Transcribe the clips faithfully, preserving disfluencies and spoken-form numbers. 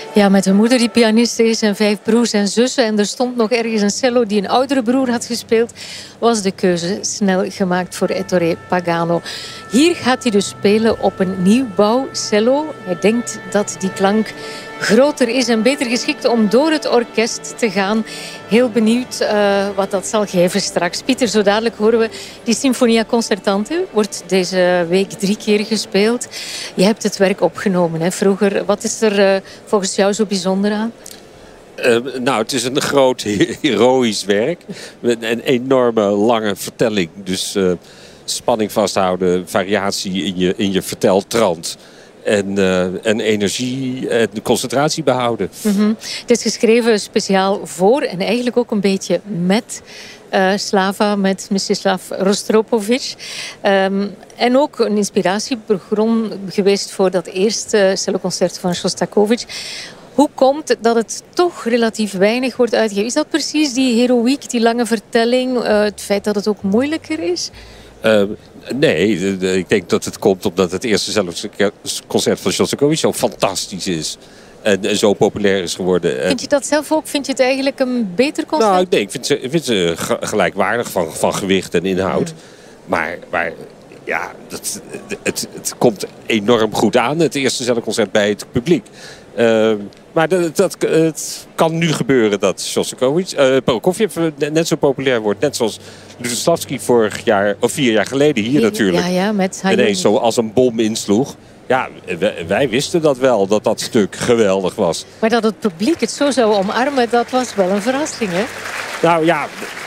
Ja, met een moeder die pianiste is en vijf broers en zussen. En er stond nog ergens een cello die een oudere broer had gespeeld. Was de keuze snel gemaakt voor Ettore Pagano. Hier gaat hij dus spelen op een nieuwbouw cello. Hij denkt dat die klank groter is en beter geschikt om door het orkest te gaan. Heel benieuwd uh, wat dat zal geven straks. Pieter, zo dadelijk horen we die Sinfonia Concertante. Wordt deze week drie keer gespeeld. Je hebt het werk opgenomen, hè, vroeger. Wat is er uh, volgens jou zo bijzonder aan? Uh, nou, het is een groot heroïsch werk. Met een enorme lange vertelling. Dus uh, spanning vasthouden, variatie in je, in je verteltrand. En, uh, en energie en concentratie behouden. Mm-hmm. Het is geschreven speciaal voor en eigenlijk ook een beetje met uh, Slava, met Mstislav Rostropovich. Um, en ook een inspiratiebron geweest voor dat eerste celloconcert van Shostakovich. Hoe komt het dat het toch relatief weinig wordt uitgegeven? Is dat precies die heroïek, die lange vertelling, uh, het feit dat het ook moeilijker is? Uh, nee, ik denk dat het komt omdat het eerste concert van Shostakovich zo fantastisch is. En, en zo populair is geworden. Vind je dat zelf ook? Vind je het eigenlijk een beter concert? Nou, nee, ik vind ze, ik vind ze gelijkwaardig van, van gewicht en inhoud. Ja. Maar, maar ja, dat, het, het komt enorm goed aan, het eerste concert bij het publiek. Uh, maar dat, dat, het kan nu gebeuren dat Shostakovich, uh, Prokofjev net zo populair wordt. Net zoals Lutoslawski vorig jaar, of vier jaar geleden hier natuurlijk. Ja, ja, met ineens zo als een bom insloeg. Ja, wij, wij wisten dat wel, dat dat stuk geweldig was. Maar dat het publiek het zo zou omarmen, dat was wel een verrassing, hè? Nou ja,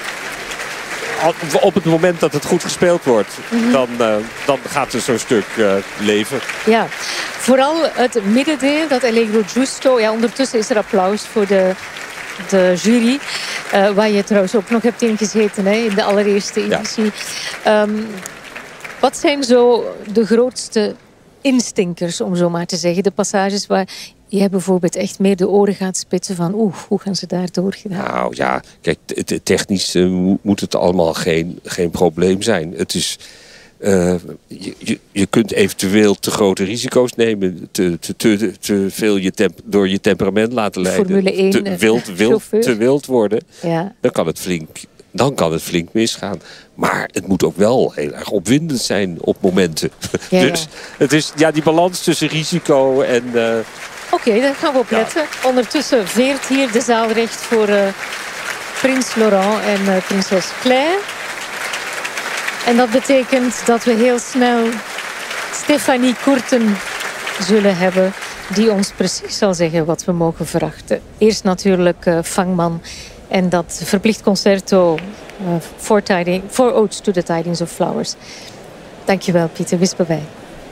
op het moment dat het goed gespeeld wordt, mm-hmm. dan, uh, dan gaat er zo'n stuk uh, leven. Ja, vooral het middendeel, dat Allegro Giusto. Ja, ondertussen is er applaus voor de, de jury. Uh, waar je trouwens ook nog hebt ingezeten, hè, in de allereerste editie. Ja. Um, wat zijn zo de grootste instinkers, om zo maar te zeggen? De passages waar je bijvoorbeeld echt meer de oren gaat spitsen van oeh, hoe gaan ze daar doorgaan? Nou ja, kijk, technisch uh, moet het allemaal geen, geen probleem zijn. Het is, uh, je, je, je kunt eventueel te grote risico's nemen, te, te, te, te veel je temp, door je temperament laten leiden. Formule één, te wild, wild, te wild worden. Ja. Dan kan het flink, dan kan het flink misgaan. Maar het moet ook wel heel erg opwindend zijn op momenten. Ja, dus ja. Het is ja, die balans tussen risico en... Uh, Oké, okay, daar gaan we op letten. Ja. Ondertussen veert hier de zaal recht voor uh, prins Laurent en uh, prinses Claire. En dat betekent dat we heel snel Stefanie Koerten zullen hebben, die ons precies zal zeggen wat we mogen verwachten. Eerst natuurlijk uh, Fangman en dat verplicht concerto uh, for, tiding, for Odes to the Tidings of Flowers. Dankjewel, Pieter. Wispen bij.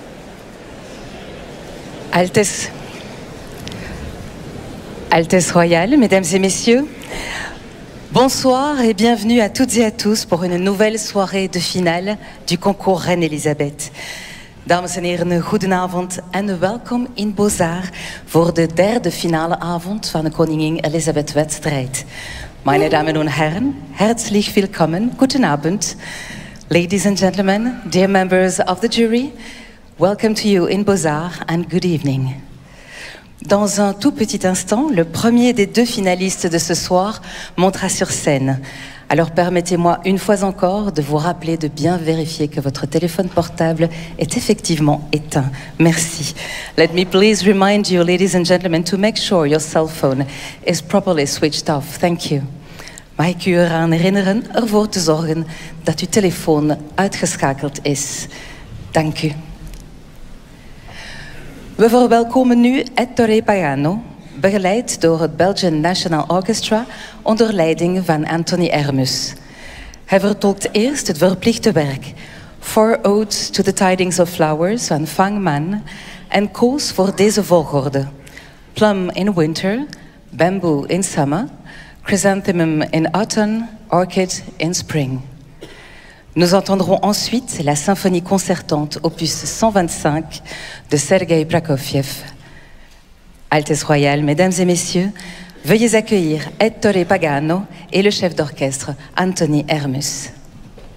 Altesse. Altesse royale, mesdames et messieurs, bonsoir et bienvenue à toutes et à tous pour une nouvelle soirée de finale du concours Reine Elisabeth. Dames en heren, goedenavond en welkom in Beaux-Arts voor de derde finale avond van de Koningin Elisabeth-wedstrijd. Meine Damen und Herren, herzlich willkommen, guten Abend. Ladies and gentlemen, dear members of the jury, welcome to you in Beaux-Arts and good evening. Dans un tout petit instant, le premier des deux finalistes de ce soir montera sur scène. Alors permettez-moi une fois encore de vous rappeler de bien vérifier que votre téléphone portable est effectivement éteint. Merci. Let me please remind you, ladies and gentlemen, to make sure your cell phone is properly switched off. Thank you. Mag ik u eraan herinneren ervoor te zorgen dat uw telefoon uitgeschakeld is. Dank u. We verwelkomen nu Ettore Pagano, begeleid door het Belgian National Orchestra onder leiding van Anthony Ermus. Hij vertolkt eerst het verplichte werk Four Odes to the Tidings of Flowers van Fang Man en koos voor deze volgorde: Plum in winter, bamboo in summer, chrysanthemum in autumn, orchid in spring. Nous entendrons ensuite la symphonie concertante opus cent vingt-cinq de Sergei Prokofiev. Altesse royale, mesdames et messieurs, veuillez accueillir Ettore Pagano et le chef d'orchestre Anthony Ermus.